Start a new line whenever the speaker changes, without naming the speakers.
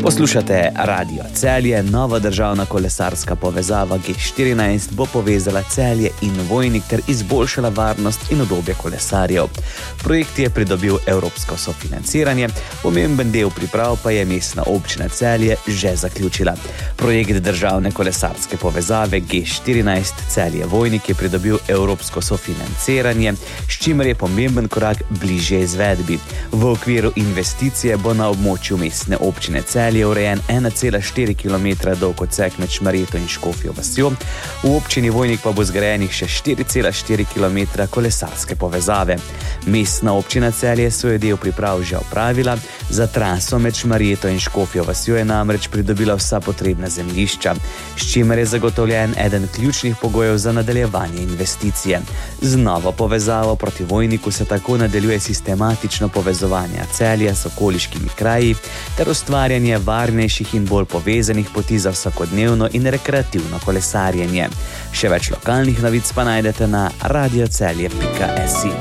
Poslušate Radio Celje, nova državna kolesarska povezava G14 bo povezala Celje in Vojnik ter izboljšala varnost in udobje kolesarjev. Projekt je pridobil evropsko sofinanciranje, pomemben del priprav pa je mestna občina Celje že zaključila. Projekt državne kolesarske povezave G14 Celje Vojnik je pridobil evropsko sofinanciranje, s čimer je pomemben korak bližje izvedbi. V okviru investicije bo na območju mestne občine Celje urejen 1,4 km dolg odsek med Šmarjeto in Škofjo vasjo, v občini Vojnik pa bo zgrajenih še 4,4 km kolesarske povezave. Mestna občina Celje svoj del priprav že opravila, za traso med Šmarjeto in Škofjo vasjo je namreč pridobila vsa potrebna zemljišča, s čimer je zagotovljen eden ključnih pogojev za nadaljevanje investicije. Z novo povezavo proti Vojniku se tako nadaljuje sistematično povezovanje Celja s okoliškimi kraji ter ustvarjanje varnejših in bolj povezanih poti za vsakodnevno in rekreativno kolesarjenje. Še več lokalnih novic pa najdete na radiocelje.si.